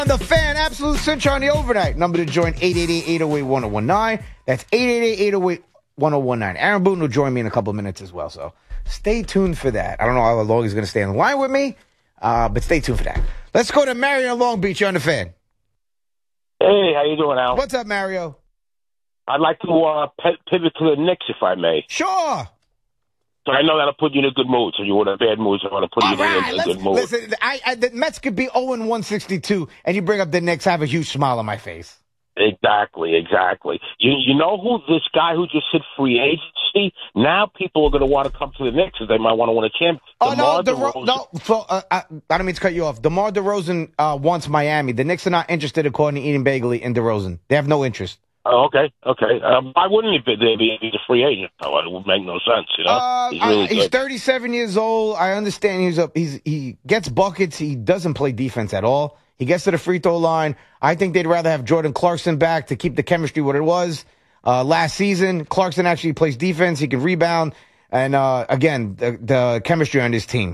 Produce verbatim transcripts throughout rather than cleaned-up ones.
The Fan, Absolute Cinch on the overnight. Number to join, eight eight eight, eight oh eight, one oh one nine. That's eight eight eight, eight oh eight, one oh one nine. Aaron Boone will join me in a couple of minutes as well, so stay tuned for that. I don't know how long he's going to stay on the line with me, uh, but stay tuned for that. Let's go to Mario in Long Beach. You're on The Fan. Hey, how you doing, Al? What's up, Mario? I'd like to uh, pivot to the Knicks, if I may. Sure. So I know that'll put you in a good mood. So you were in a bad mood, so I want to put All you right, in a, a good mood. Listen, I, I, the Mets could be oh and one sixty-two, and you bring up the Knicks, I have a huge smile on my face. Exactly, exactly. You you know who this guy who just hit free agency? Now people are going to want to come to the Knicks because they might want to win a championship. Oh, no, DeRo- no so, uh, I, I don't mean to cut you off. DeMar DeRozan uh, wants Miami. The Knicks are not interested, according to Ian Begley, in DeRozan. They have no interest. Oh, okay, okay. Um, why wouldn't he be, be, be a free agent? Oh, it would make no sense, you know? Uh, he's really I, he's thirty-seven years old. I understand he's up. He's he gets buckets. He doesn't play defense at all. He gets to the free throw line. I think they'd rather have Jordan Clarkson back to keep the chemistry what it was uh, last season. Clarkson actually plays defense. He can rebound. And, uh, again, the, the chemistry on this team.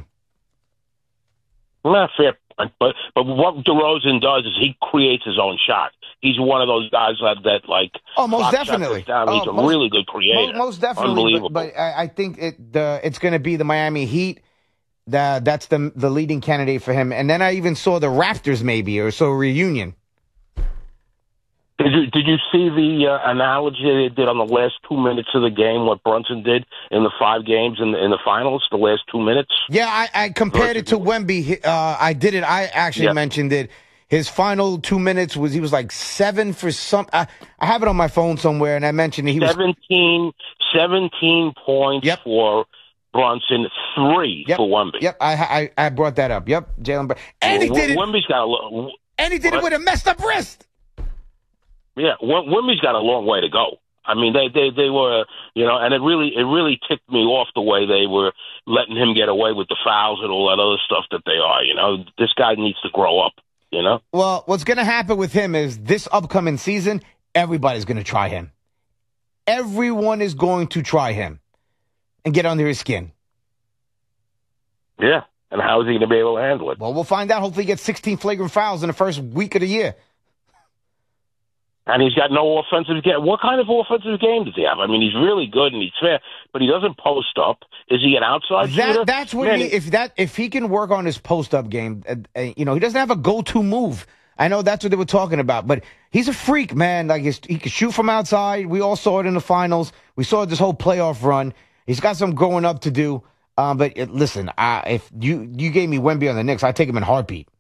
Not fair. But but what DeRozan does is he creates his own shot. He's one of those guys that, that like... Oh, most definitely. Down. He's oh, a most, really good creator. Most, most definitely. Unbelievable. But, but I, I think it, the, it's going to be the Miami Heat. That that's the the leading candidate for him. And then I even saw the Raptors maybe, or so a reunion. Did you, did you see the uh, analogy they did on the last two minutes of the game, what Brunson did in the five games in the, in the finals, the last two minutes? Yeah, I, I compared it to Wemby. Uh, I did it. I actually yeah. mentioned it. His final two minutes was, he was like seven for some, I, I have it on my phone somewhere, and I mentioned it. He was seventeen, seventeen points yep. for Brunson, three yep. for Wemby. Yep, I, I I brought that up. Yep, Jalen Brown. And he did it. Wemby's got a little, and he did what? it with a messed up wrist. Yeah, Wemby's got a long way to go. I mean, they, they, they were, you know, and it really, it really ticked me off the way they were letting him get away with the fouls and all that other stuff that they are. You know, this guy needs to grow up. You know. Well, what's going to happen with him is this upcoming season, everybody's going to try him. Everyone is going to try him and get under his skin. Yeah, and how is he going to be able to handle it? Well, we'll find out. Hopefully he gets sixteen flagrant fouls in the first week of the year. And he's got no offensive game. What kind of offensive game does he have? I mean, he's really good and he's fair, but he doesn't post up. Is he an outside that, shooter? That's what Man, he, if that if he can work on his post up game. Uh, uh, you know, he doesn't have a go to move. I know that's what they were talking about, but he's a freak, man. Like he's, he can shoot from outside. We all saw it in the finals. We saw this whole playoff run. He's got some growing up to do. Um, but uh, listen, uh, if you you gave me Wemby on the Knicks, I'd take him in a heartbeat.